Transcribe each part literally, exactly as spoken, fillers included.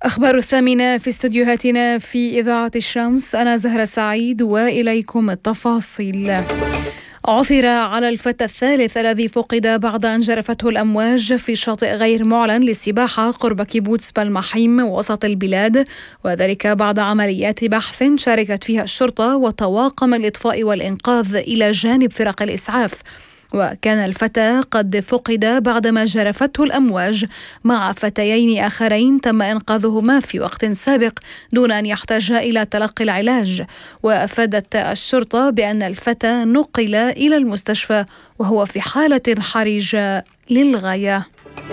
أخبار الثامنة في استديوهاتنا في إذاعة الشمس. أنا زهرة سعيد وإليكم التفاصيل. عثر على الفتى الثالث الذي فقد بعد أن جرفته الأمواج في شاطئ غير معلن للسباحة قرب كيبوتس بالمحيم وسط البلاد، وذلك بعد عمليات بحث شاركت فيها الشرطة وطواقم الإطفاء والإنقاذ إلى جانب فرق الإسعاف. وكان الفتى قد فقد بعدما جرفته الأمواج مع فتيين آخرين تم إنقاذهما في وقت سابق دون أن يحتاجا إلى تلقي العلاج. وأفادت الشرطة بأن الفتى نقل إلى المستشفى وهو في حالة حرجة للغاية.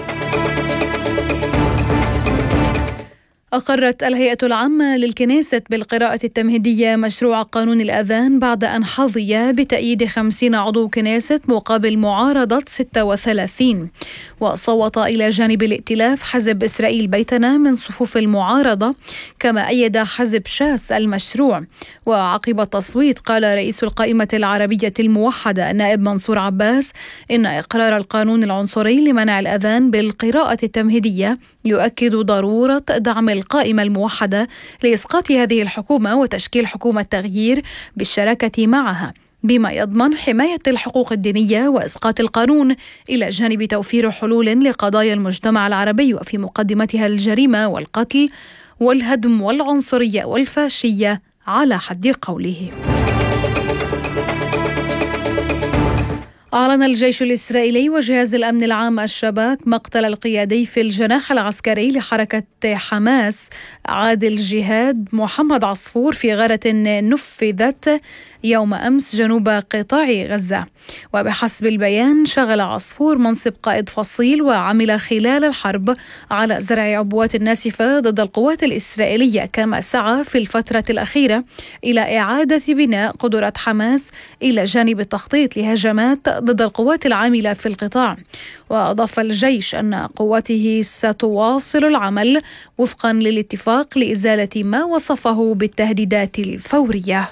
أقرت الهيئة العامة للكنيست بالقراءة التمهيدية مشروع قانون الأذان بعد أن حظي بتأييد خمسين عضو كنيست مقابل معارضة ستة وثلاثين. وصوت إلى جانب الائتلاف حزب إسرائيل بيتنا من صفوف المعارضة، كما أيد حزب شاس المشروع. وعقب التصويت قال رئيس القائمة العربية الموحدة النائب منصور عباس إن إقرار القانون العنصري لمنع الأذان بالقراءة التمهيدية يؤكد ضرورة دعم القائمة الموحدة لإسقاط هذه الحكومة وتشكيل حكومة تغيير بالشراكة معها، بما يضمن حماية الحقوق الدينية وإسقاط القانون إلى جانب توفير حلول لقضايا المجتمع العربي وفي مقدمتها الجريمة والقتل والهدم والعنصرية والفاشية على حد قوله. أعلن الجيش الإسرائيلي وجهاز الأمن العام الشباك مقتل القيادي في الجناح العسكري لحركة حماس عادل جهاد محمد عصفور في غارة نفذت يوم أمس جنوب قطاع غزة. وبحسب البيان شغل عصفور منصب قائد فصيل وعمل خلال الحرب على زرع عبوات ناسفة ضد القوات الإسرائيلية، كما سعى في الفترة الأخيرة إلى إعادة بناء قدرات حماس إلى جانب التخطيط لهجمات ضد القوات العاملة في القطاع. وأضاف الجيش أن قواته ستواصل العمل وفقا للاتفاق لإزالة ما وصفه بالتهديدات الفورية.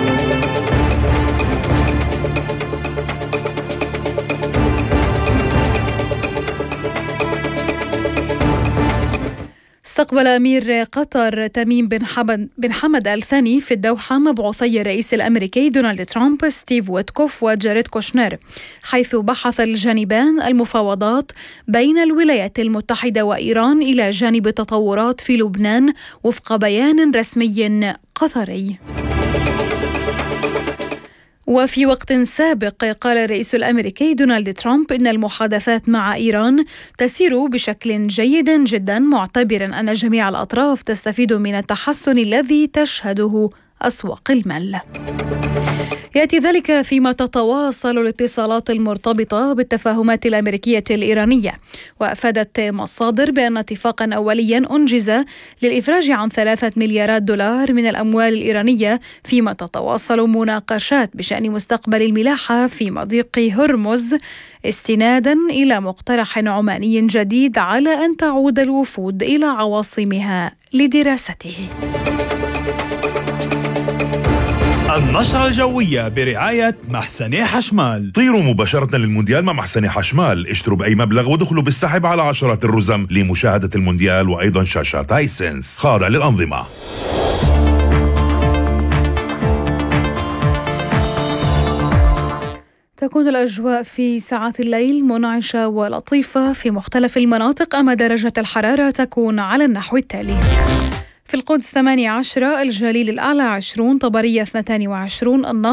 استقبل أمير قطر تميم بن حمد, بن حمد آل ثاني في الدوحة مبعوثي الرئيس الأمريكي دونالد ترامب ستيف ويتكوف وجاريد كوشنر، حيث بحث الجانبان المفاوضات بين الولايات المتحدة وإيران إلى جانب تطورات في لبنان وفق بيان رسمي قطري. وفي وقت سابق قال الرئيس الأمريكي دونالد ترامب إن المحادثات مع إيران تسير بشكل جيد جدا، معتبرا أن جميع الأطراف تستفيد من التحسن الذي تشهده أسواق المال. يأتي ذلك فيما تتواصل الاتصالات المرتبطة بالتفاهمات الأمريكية الإيرانية. وأفادت مصادر بأن اتفاقا أوليا أنجز للإفراج عن ثلاثة مليارات دولار من الأموال الإيرانية، فيما تتواصل مناقشات بشأن مستقبل الملاحة في مضيق هرمز، استنادا إلى مقترح عماني جديد على أن تعود الوفود إلى عواصمها لدراسته. النشرة الجوية برعاية محسني حشمال. طيروا مباشرة للمونديال مع محسني حشمال، اشتروا بأي مبلغ ودخلوا بالسحب على عشرات الرزم لمشاهدة المونديال وأيضا شاشات هايسنس خاضع للأنظمة. تكون الأجواء في ساعات الليل منعشة ولطيفة في مختلف المناطق، أما درجة الحرارة تكون على النحو التالي: في القدس ثمانية عشر، الجليل الأعلى عشرون، طبرية اثنتان وعشرون،